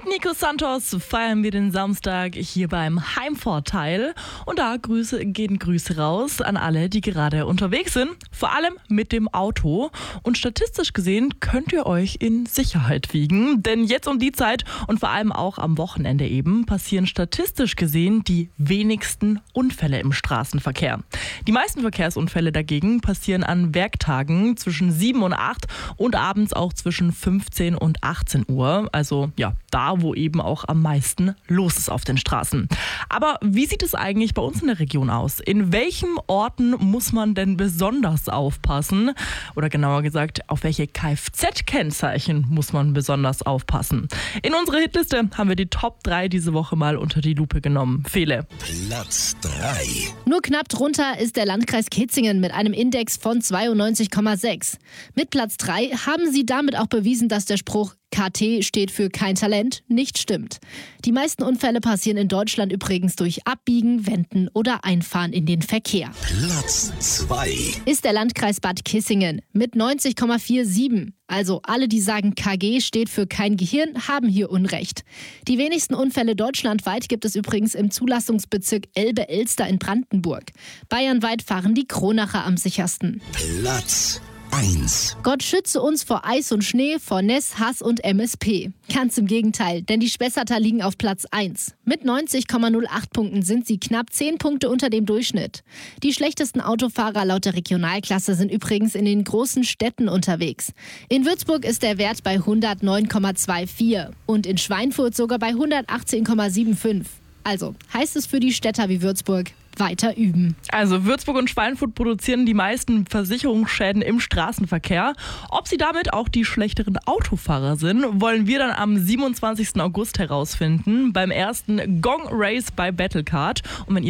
Mit Nico Santos feiern wir den Samstag hier beim Heimvorteil. Und da gehen Grüße raus an alle, die gerade unterwegs sind. Vor allem mit dem Auto. Und statistisch gesehen könnt ihr euch in Sicherheit wiegen. Denn jetzt um die Zeit und vor allem auch am Wochenende eben passieren statistisch gesehen die wenigsten Unfälle im Straßenverkehr. Die meisten Verkehrsunfälle dagegen passieren an Werktagen zwischen 7 und 8 und abends auch zwischen 15 und 18 Uhr. Also ja, da, wo eben auch am meisten los ist auf den Straßen. Aber wie sieht es eigentlich bei uns in der Region aus? In welchen Orten muss man denn besonders aufpassen? Oder genauer gesagt, auf welche Kfz-Kennzeichen muss man besonders aufpassen? In unserer Hitliste haben wir die Top 3 diese Woche mal unter die Lupe genommen. Fele. Platz 3. Nur knapp drunter ist der Landkreis Kitzingen mit einem Index von 92,6. Mit Platz 3 haben sie damit auch bewiesen, dass der Spruch KT steht für kein Talent nicht stimmt. Die meisten Unfälle passieren in Deutschland übrigens durch Abbiegen, Wenden oder Einfahren in den Verkehr. Platz 2. Ist der Landkreis Bad Kissingen mit 90,47. Also alle, die sagen KG steht für kein Gehirn, haben hier Unrecht. Die wenigsten Unfälle deutschlandweit gibt es übrigens im Zulassungsbezirk Elbe-Elster in Brandenburg. Bayernweit fahren die Kronacher am sichersten. Platz 1. Gott schütze uns vor Eis und Schnee, vor Näss, Hass und MSP. Ganz im Gegenteil, denn die Spessarter liegen auf Platz 1. Mit 90,08 Punkten sind sie knapp 10 Punkte unter dem Durchschnitt. Die schlechtesten Autofahrer laut der Regionalklasse sind übrigens in den großen Städten unterwegs. In Würzburg ist der Wert bei 109,24 und in Schweinfurt sogar bei 118,75. Also heißt es für die Städter wie Würzburg: weiter üben. Also Würzburg und Schweinfurt produzieren die meisten Versicherungsschäden im Straßenverkehr. Ob sie damit auch die schlechteren Autofahrer sind, wollen wir dann am 27. August herausfinden beim ersten Gong Race bei Battlecard. Und wenn ihr